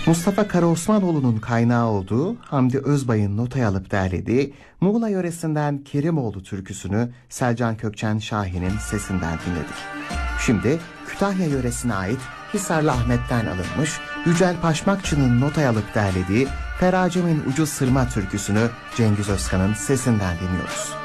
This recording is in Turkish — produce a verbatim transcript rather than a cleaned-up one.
Mustafa Karaosmanoğlu'nun kaynağı olduğu, Hamdi Özbay'ın notaya alıp derlediği Muğla yöresinden Kerimoğlu türküsünü Selcan Kökçen Şahin'in sesinden dinledik. Şimdi Kütahya yöresine ait Hisarlı Ahmet'ten alınmış Yücel Paşmakçı'nın notaya alıp derlediği Feracemin Ucu Sırma türküsünü Cengiz Özkan'ın sesinden dinliyoruz.